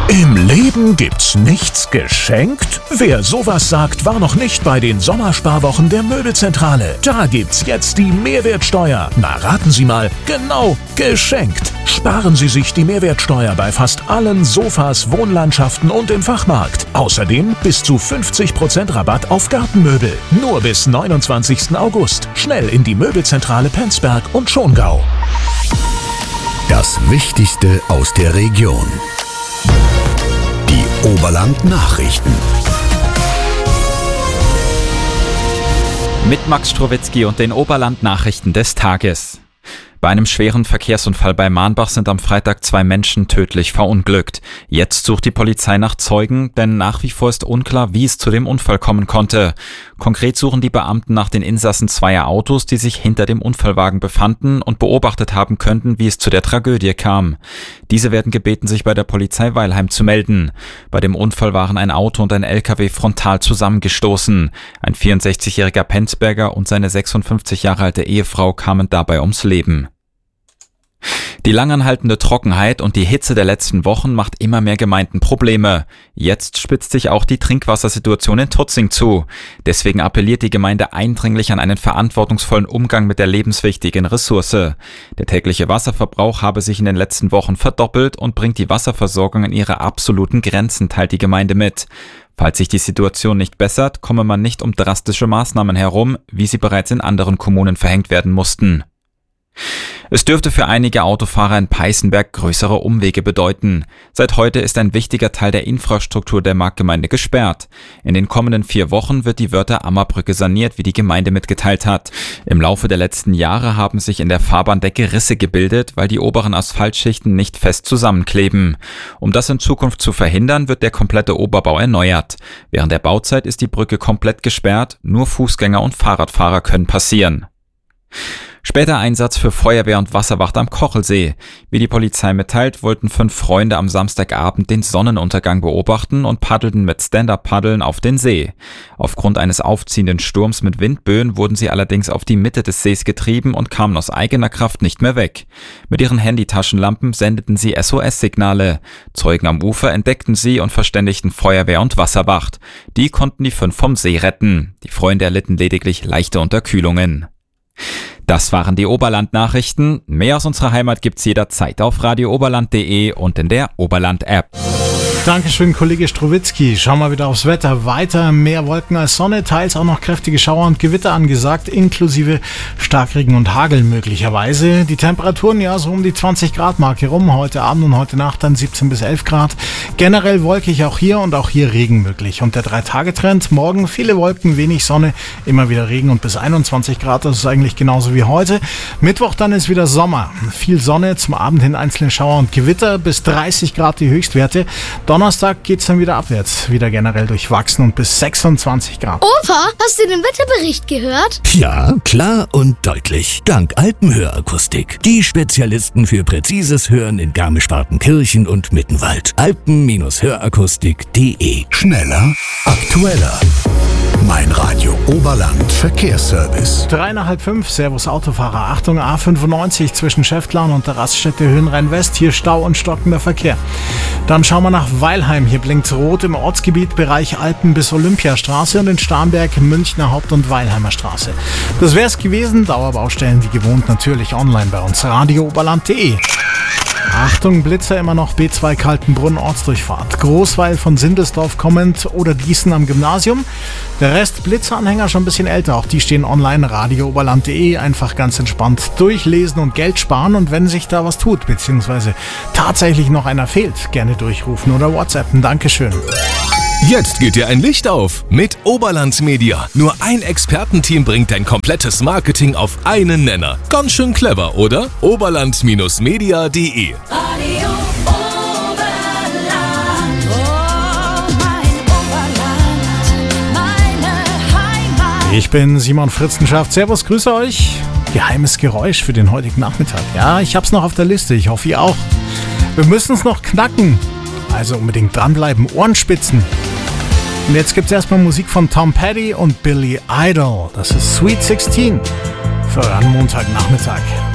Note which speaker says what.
Speaker 1: Im Leben gibt's nichts geschenkt? Wer sowas sagt, war noch nicht bei den Sommersparwochen der Möbelzentrale. Da gibt's jetzt die Mehrwertsteuer. Na, raten Sie mal, genau, geschenkt. Sparen Sie sich die Mehrwertsteuer bei fast allen Sofas, Wohnlandschaften und im Fachmarkt. Außerdem bis zu 50% Rabatt auf Gartenmöbel. Nur bis 29. August. Schnell in die Möbelzentrale Penzberg und Schongau.
Speaker 2: Das Wichtigste aus der Region. Die Oberland-Nachrichten.
Speaker 3: Mit Max Strowitzki und den Oberland-Nachrichten des Tages. Bei einem schweren Verkehrsunfall bei Mahnbach sind am Freitag 2 Menschen tödlich verunglückt. Jetzt sucht die Polizei nach Zeugen, denn nach wie vor ist unklar, wie es zu dem Unfall kommen konnte. Konkret suchen die Beamten nach den Insassen zweier Autos, die sich hinter dem Unfallwagen befanden und beobachtet haben könnten, wie es zu der Tragödie kam. Diese werden gebeten, sich bei der Polizei Weilheim zu melden. Bei dem Unfall waren ein Auto und ein LKW frontal zusammengestoßen. Ein 64-jähriger Penzberger und seine 56 Jahre alte Ehefrau kamen dabei ums Leben. Die langanhaltende Trockenheit und die Hitze der letzten Wochen macht immer mehr Gemeinden Probleme. Jetzt spitzt sich auch die Trinkwassersituation in Tutzing zu. Deswegen appelliert die Gemeinde eindringlich an einen verantwortungsvollen Umgang mit der lebenswichtigen Ressource. Der tägliche Wasserverbrauch habe sich in den letzten Wochen verdoppelt und bringt die Wasserversorgung an ihre absoluten Grenzen, teilt die Gemeinde mit. Falls sich die Situation nicht bessert, komme man nicht um drastische Maßnahmen herum, wie sie bereits in anderen Kommunen verhängt werden mussten. Es dürfte für einige Autofahrer in Peißenberg größere Umwege bedeuten. Seit heute ist ein wichtiger Teil der Infrastruktur der Marktgemeinde gesperrt. In den kommenden 4 Wochen wird die Wörther-Ammer-Brücke saniert, wie die Gemeinde mitgeteilt hat. Im Laufe der letzten Jahre haben sich in der Fahrbahndecke Risse gebildet, weil die oberen Asphaltschichten nicht fest zusammenkleben. Um das in Zukunft zu verhindern, wird der komplette Oberbau erneuert. Während der Bauzeit ist die Brücke komplett gesperrt, nur Fußgänger und Fahrradfahrer können passieren. Später Einsatz für Feuerwehr und Wasserwacht am Kochelsee. Wie die Polizei mitteilt, wollten 5 Freunde am Samstagabend den Sonnenuntergang beobachten und paddelten mit Stand-Up-Paddeln auf den See. Aufgrund eines aufziehenden Sturms mit Windböen wurden sie allerdings auf die Mitte des Sees getrieben und kamen aus eigener Kraft nicht mehr weg. Mit ihren Handytaschenlampen sendeten sie SOS-Signale. Zeugen am Ufer entdeckten sie und verständigten Feuerwehr und Wasserwacht. Die konnten die 5 vom See retten. Die Freunde erlitten lediglich leichte Unterkühlungen. Das waren die Oberland-Nachrichten. Mehr aus unserer Heimat gibt's jederzeit auf radiooberland.de und in der Oberland-App.
Speaker 4: Dankeschön, Kollege Strowitzki. Schauen wir wieder aufs Wetter. Weiter mehr Wolken als Sonne, teils auch noch kräftige Schauer und Gewitter angesagt, inklusive Starkregen und Hagel möglicherweise. Die Temperaturen ja so um die 20-Grad-Marke rum. Heute Abend und heute Nacht dann 17 bis 11 Grad. Generell wolkig auch hier und auch hier Regen möglich. Und der 3-Tage-Trend, morgen viele Wolken, wenig Sonne, immer wieder Regen und bis 21 Grad. Das ist eigentlich genauso wie heute. Mittwoch dann ist wieder Sommer. Viel Sonne, zum Abend hin einzelne Schauer und Gewitter, bis 30 Grad die Höchstwerte. Donnerstag geht's dann wieder abwärts, wieder generell durchwachsen und bis 26 Grad.
Speaker 5: Opa, hast du den Wetterbericht gehört?
Speaker 2: Ja, klar und deutlich. Dank Alpenhörakustik. Die Spezialisten für präzises Hören in Garmisch-Partenkirchen und Mittenwald. Alpen-Hörakustik.de. Schneller, aktueller. Mein Radio Oberland Verkehrsservice.
Speaker 4: 3 nach halb 5, Servus Autofahrer. Achtung, A95 zwischen Schäftlarn und der Raststätte Höhenrhein-West. Hier Stau und stockender Verkehr. Dann schauen wir nach Weilheim. Hier blinkt rot im Ortsgebiet Bereich Alpen bis Olympiastraße und in Starnberg Münchner Haupt- und Weilheimer Straße. Das wär's gewesen. Dauerbaustellen wie gewohnt natürlich online bei uns. radiooberland.de. Achtung, Blitzer immer noch B2 Kaltenbrunn Ortsdurchfahrt. Großweil von Sindelsdorf kommend oder Gießen am Gymnasium. Der Rest Blitzeranhänger schon ein bisschen älter. Auch die stehen online, radiooberland.de. Einfach ganz entspannt durchlesen und Geld sparen. Und wenn sich da was tut, beziehungsweise tatsächlich noch einer fehlt, gerne durchrufen oder WhatsAppen. Dankeschön.
Speaker 6: Jetzt geht dir ein Licht auf mit Oberland Media. Nur ein Expertenteam bringt dein komplettes Marketing auf einen Nenner. Ganz schön clever, oder? Oberland-media.de.
Speaker 7: Radio Oberland, oh mein Oberland, meine Heimat.
Speaker 4: Ich bin Simon Fritzenschaft. Servus, grüße euch. Geheimes Geräusch für den heutigen Nachmittag. Ja, ich hab's noch auf der Liste. Ich hoffe, ihr auch. Wir müssen es noch knacken. Also unbedingt dranbleiben, Ohrenspitzen. Und jetzt gibt's erstmal Musik von Tom Petty und Billy Idol. Das ist Sweet 16 für euren Montagnachmittag.